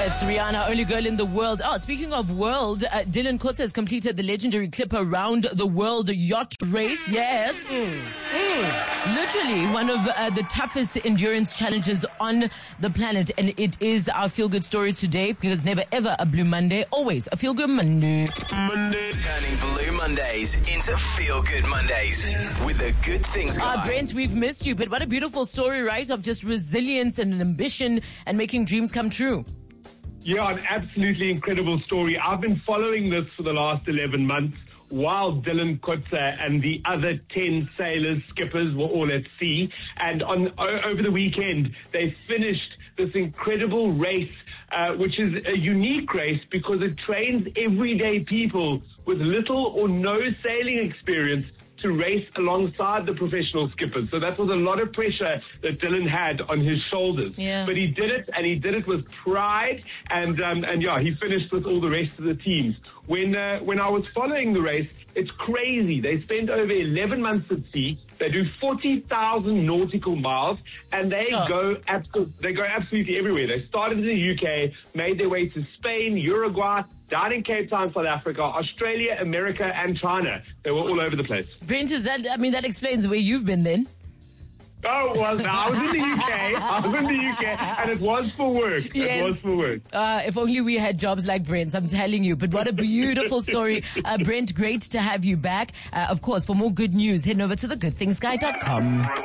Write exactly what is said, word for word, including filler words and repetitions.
It's Rihanna, only girl in the world. Oh, speaking of world, uh, Dylan Coetzee has completed the legendary Clipper Round the World yacht race. Yes. Mm. Mm. Literally one of uh, the toughest endurance challenges on the planet. And it is our feel-good story today, because never ever a Blue Monday, always a feel-good Monday. Monday. Turning Blue Mondays into feel-good Mondays with the Good Things Guy. Uh, Brent, we've missed you, but what a beautiful story, right? Of just resilience and ambition and making dreams come true. Yeah, an absolutely incredible story. I've been following this for the last eleven months while Dylan Coetzee and the other ten sailors, skippers were all at sea. And on o- over the weekend, they finished this incredible race, uh, which is a unique race because it trains everyday people with little or no sailing experience to race alongside the professional skippers. So that was a lot of pressure that Dylan had on his shoulders. Yeah. But he did it, and he did it with pride, and um, and yeah, he finished with all the rest of the teams. When uh, when I was following the race, it's crazy. They spent over eleven months at sea. They do forty thousand nautical miles, and they Sure. go abso- they go absolutely everywhere. They started in the U K, made their way to Spain, Uruguay, down in Cape Town, South Africa, Australia, America, and China. They were all over the place. Brent, is that, I mean, that explains where you've been then. Oh, well, no, I was in the U K. I was in the U K, and it was for work. Yes. It was for work. Uh, if only we had jobs like Brent's, I'm telling you. But what a beautiful story. Uh, Brent, great to have you back. Uh, of course, for more good news, head over to the good things guy dot com.